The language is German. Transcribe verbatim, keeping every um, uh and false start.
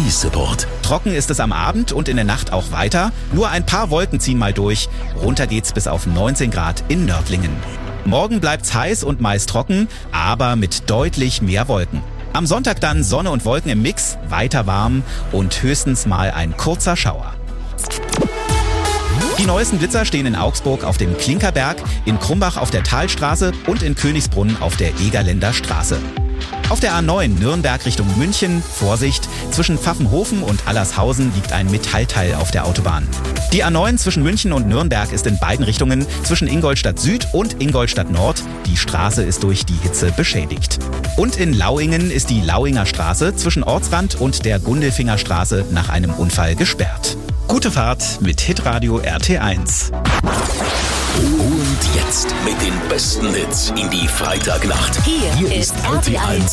Support. Trocken ist es am Abend und in der Nacht auch weiter. Nur ein paar Wolken ziehen mal durch. Runter geht's bis auf neunzehn Grad in Nördlingen. Morgen bleibt's heiß und meist trocken, aber mit deutlich mehr Wolken. Am Sonntag dann Sonne und Wolken im Mix, weiter warm und höchstens mal ein kurzer Schauer. Die neuesten Blitzer stehen in Augsburg auf dem Klinkerberg, in Krumbach auf der Talstraße und in Königsbrunn auf der Egerländer Straße. Auf der A neun Nürnberg Richtung München, Vorsicht, zwischen Pfaffenhofen und Allershausen liegt ein Metallteil auf der Autobahn. Die A neun zwischen München und Nürnberg ist in beiden Richtungen zwischen Ingolstadt Süd und Ingolstadt Nord. Die Straße ist durch die Hitze beschädigt. Und in Lauingen ist die Lauinger Straße zwischen Ortsrand und der Gundelfinger Straße nach einem Unfall gesperrt. Gute Fahrt mit Hitradio R T eins. Und jetzt mit den besten Hits in die Freitagnacht. Hier, Hier ist R T eins.